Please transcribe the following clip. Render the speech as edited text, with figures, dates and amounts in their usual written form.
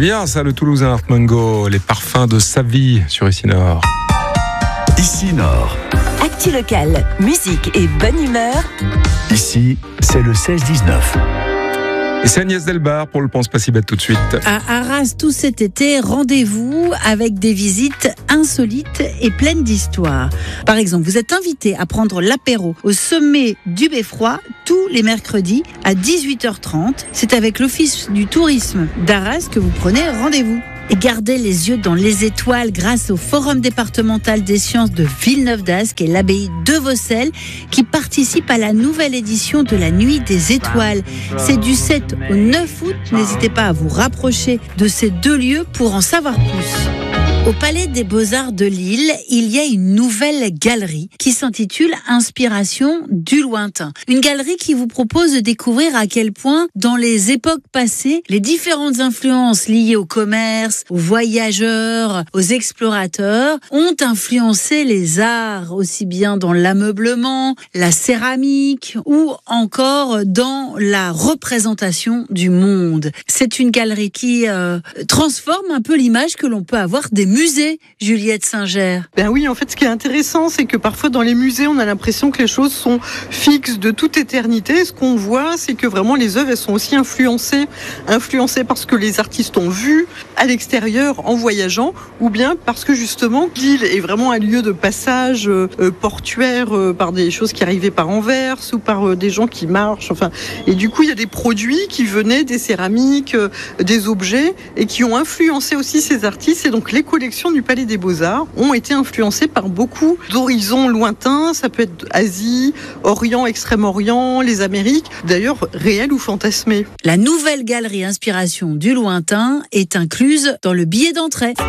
bien ça, le Toulousain Art Mango, les parfums de sa vie sur Ici Nord. Ici Nord. Actu locale, musique et bonne humeur. Ici, c'est le 16-19. Et c'est Agnès Delbar pour le Pense pas si bête tout de suite. À Arras, tout cet été, rendez-vous avec des visites insolites et pleines d'histoires. Par exemple, vous êtes invité à prendre l'apéro au sommet du Beffroi tous les mercredis à 18h30. C'est avec l'Office du tourisme d'Arras que vous prenez rendez-vous. Et gardez les yeux dans les étoiles grâce au Forum départemental des sciences de Villeneuve-d'Ascq et l'abbaye de Vaucelles qui participent à la nouvelle édition de la Nuit des étoiles. C'est du 7 au 9 août. N'hésitez pas à vous rapprocher de ces deux lieux pour en savoir plus. Au Palais des Beaux-Arts de Lille, il y a une nouvelle galerie qui s'intitule Inspiration du lointain. Une galerie qui vous propose de découvrir à quel point, dans les époques passées, les différentes influences liées au commerce, aux voyageurs, aux explorateurs, ont influencé les arts, aussi bien dans l'ameublement, la céramique ou encore dans la représentation du monde. C'est une galerie qui transforme un peu l'image que l'on peut avoir des musées, Juliette Singer. Ben oui, en fait, ce qui est intéressant, c'est que parfois dans les musées, on a l'impression que les choses sont fixes de toute éternité. Ce qu'on voit, c'est que vraiment les œuvres, elles sont aussi influencées parce que les artistes ont vu à l'extérieur en voyageant, ou bien parce que justement, l'île est vraiment un lieu de passage portuaire par des choses qui arrivaient par Anvers ou par des gens qui marchent. Enfin, et du coup, il y a des produits qui venaient des céramiques, des objets, et qui ont influencé aussi ces artistes. Et donc, les collections du Palais des Beaux-Arts ont été influencées par beaucoup d'horizons lointains. Ça peut être Asie, Orient, Extrême-Orient, les Amériques, d'ailleurs réels ou fantasmés. La nouvelle galerie Inspiration du lointain est incluse dans le billet d'entrée.